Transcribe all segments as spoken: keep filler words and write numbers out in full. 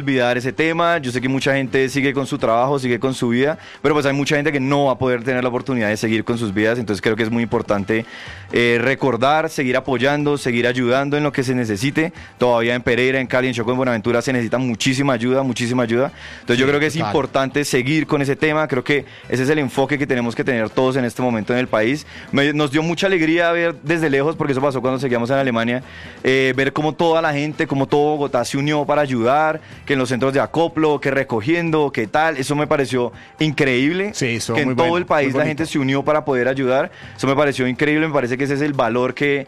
olvidar ese tema. Yo sé que mucha gente sigue con su trabajo, sigue con su vida, pero pues hay mucha gente que no va a poder tener la oportunidad de seguir con sus vidas. Entonces creo que es muy importante eh, recordar, seguir apoyando, seguir ayudando en lo que se necesite. Todavía en Pereira, en Cali, en Chocó, en Buenaventura se necesita muchísima ayuda, muchísima ayuda. Entonces sí, yo creo que es total. importante seguir con ese tema. Creo que ese es el enfoque que tenemos que tener todos en este momento en el país. Me, nos dio mucha alegría ver desde lejos, porque eso pasó cuando seguíamos en Alemania, eh, ver cómo toda la gente, cómo todo Bogotá se unió para ayudar, que en los centros de acoplo, que recogiendo, que tal. Eso me pareció increíble. Sí, eso que en muy todo bueno, el país la gente se unió para poder ayudar. Eso me pareció increíble. Me parece que ese es el valor que,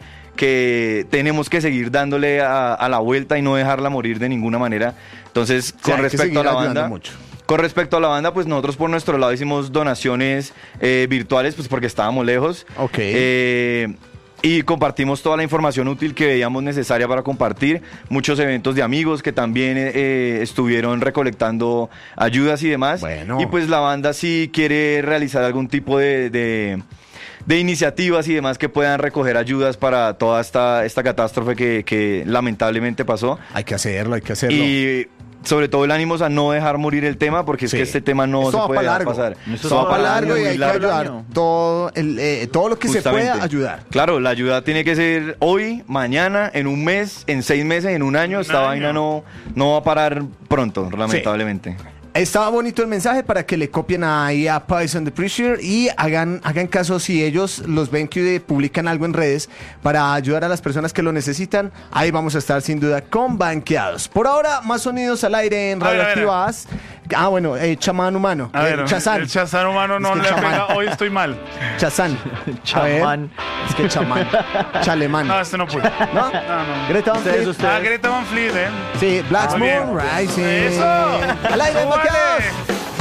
que tenemos que seguir dándole a, a la vuelta y no dejarla morir de ninguna manera. Entonces, con sí, respecto a la banda... Mucho. Con respecto a la banda, pues nosotros por nuestro lado hicimos donaciones eh, virtuales, pues porque estábamos lejos. Ok. Eh, y compartimos toda la información útil que veíamos necesaria para compartir. Muchos eventos de amigos que también eh, estuvieron recolectando ayudas y demás. Bueno. Y pues la banda sí quiere realizar algún tipo de... de de iniciativas y demás que puedan recoger ayudas para toda esta, esta catástrofe que, que lamentablemente pasó. Hay que hacerlo, hay que hacerlo. Y sobre todo el ánimo a no dejar morir el tema, porque es sí. que este tema no Esto se puede dejar pasar. Esto, Esto va para largo y hay que ayudar todo, el, eh, todo lo que Justamente. se pueda ayudar. Claro, la ayuda tiene que ser hoy, mañana, en un mes, en seis meses, en un año. Un Esta año. vaina no, no va a parar pronto, lamentablemente. Sí. Estaba bonito el mensaje para que le copien ahí a Pies on the Pressure y hagan, hagan caso si ellos los ven que publican algo en redes para ayudar a las personas que lo necesitan. Ahí vamos a estar sin duda con Banqueados. Por ahora, más sonidos al aire en Radioactivas. Ah, bueno, eh, chamán humano. A ver, eh, chazán. El chazán humano no es le pega. Hoy estoy mal. Chazán. Chamán. Es que chamán. Chalemán. No, este no puede. ¿No? No, no. Greta Van Fleet. Ah, Greta Van Fleet, ¿eh? Sí, Black Moon Rising. Eso. Al aire, Banqueados.